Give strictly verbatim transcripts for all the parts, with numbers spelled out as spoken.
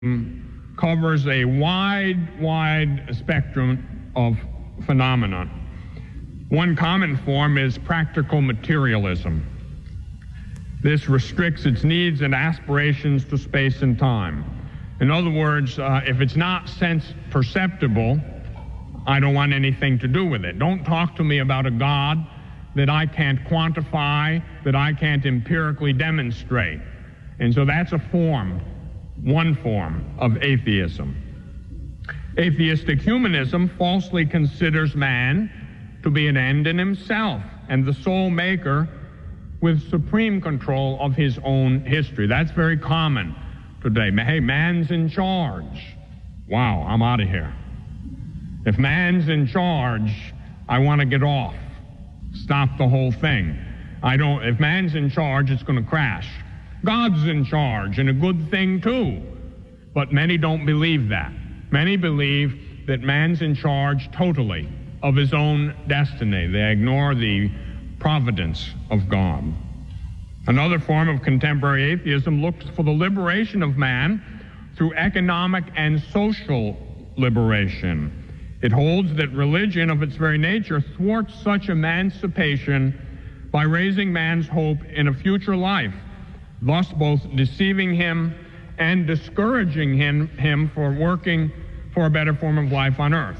covers a wide, wide spectrum of phenomena. One common form is practical materialism. This restricts its needs and aspirations to space and time. In other words, uh, if it's not sense perceptible, I don't want anything to do with it. Don't talk to me about a God that I can't quantify, that I can't empirically demonstrate. And so that's a form, one form of atheism. Atheistic humanism falsely considers man to be an end in himself and the sole maker with supreme control of his own history. That's very common today. Hey, man's in charge. Wow, I'm out of here. If man's in charge, I want to get off. Stop the whole thing. I don't, if man's in charge, it's going to crash. God's in charge, and a good thing too. But many don't believe that. Many believe that man's in charge totally of his own destiny. They ignore the providence of God. Another form of contemporary atheism looks for the liberation of man through economic and social liberation. It holds that religion of its very nature thwarts such emancipation by raising man's hope in a future life, thus both deceiving him and discouraging him, him for working for a better form of life on earth.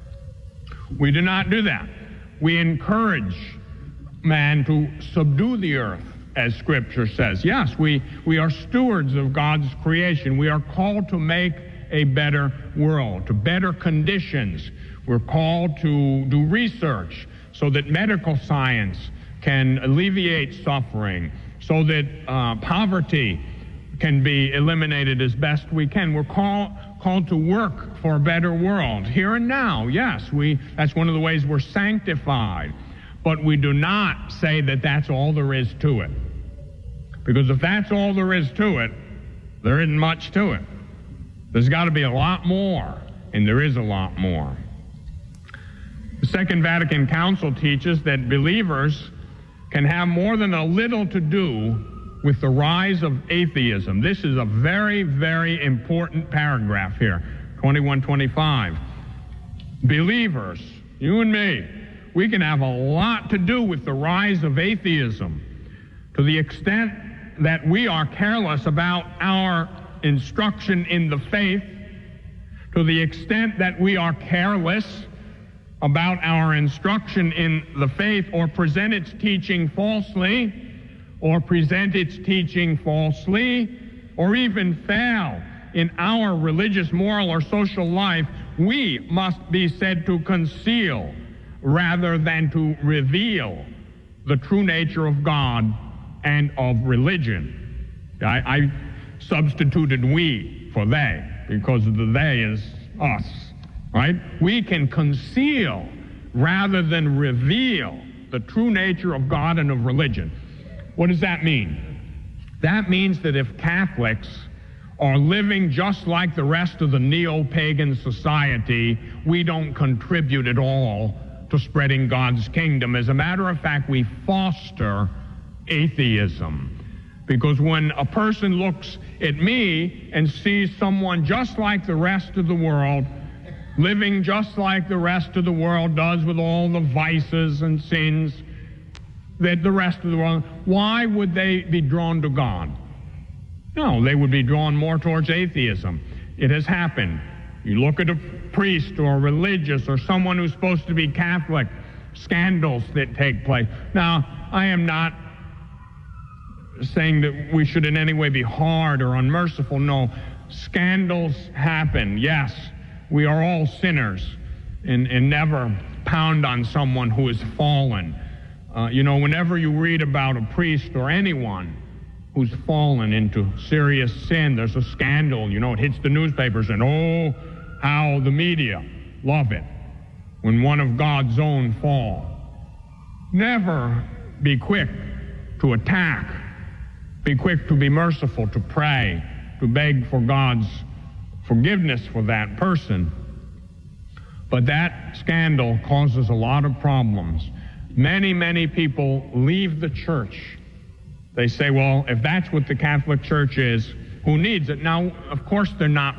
We do not do that. We encourage man to subdue the earth, as Scripture says. Yes, we, we are stewards of God's creation. We are called to make a better world, to better conditions. We're called to do research so that medical science can alleviate suffering, so that uh, poverty can be eliminated as best we can. We're call, called to work for a better world, here and now. Yes, we, that's one of the ways we're sanctified. But we do not say that that's all there is to it. Because if that's all there is to it, there isn't much to it. There's got to be a lot more, and there is a lot more. The Second Vatican Council teaches that believers can have more than a little to do with the rise of atheism. This is a very, very important paragraph here, twenty-one twenty-five. Believers, you and me, we can have a lot to do with the rise of atheism to the extent that we are careless about our instruction in the faith, to the extent that we are careless about our instruction in the faith or present its teaching falsely, or present its teaching falsely, or even fail in our religious, moral, or social life, we must be said to conceal rather than to reveal the true nature of God and of religion. I, I substituted we for they, because the they is us, right? We can conceal rather than reveal the true nature of God and of religion. What does that mean? That means that if Catholics are living just like the rest of the neo-pagan society, we don't contribute at all to spreading God's kingdom. As a matter of fact, we foster atheism. Because when a person looks at me and sees someone just like the rest of the world, living just like the rest of the world does with all the vices and sins that the rest of the world, why would they be drawn to God? No, they would be drawn more towards atheism. It has happened. You look at a priest or a religious or someone who's supposed to be Catholic, scandals that take place. Now, I am not saying that we should in any way be hard or unmerciful. No, scandals happen. Yes, we are all sinners, and, and never pound on someone who has fallen. Uh, you know, whenever you read about a priest or anyone who's fallen into serious sin, there's a scandal. You know, it hits the newspapers, and oh, how the media love it when one of God's own fall. Never be quick to attack. Be quick to be merciful, to pray, to beg for God's forgiveness for that person. But that scandal causes a lot of problems. Many, many people leave the church. They say, well, if that's what the Catholic Church is, who needs it. Now, of course, they're not